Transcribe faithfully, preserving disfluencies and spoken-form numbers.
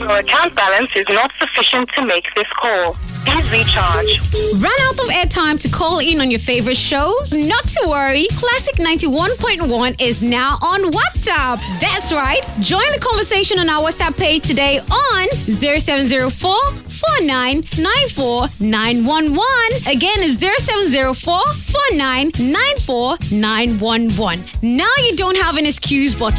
Your account balance is not sufficient to make this call. Please recharge. Run out of airtime to call in on your favorite shows? Not to worry. Classic ninety-one point one is now on WhatsApp. That's right. Join the conversation on our WhatsApp page today on zero seven zero four, four nine nine four nine one one. Again, it's zero seven zero four, four nine nine four nine one one. Now you don't have an excuse but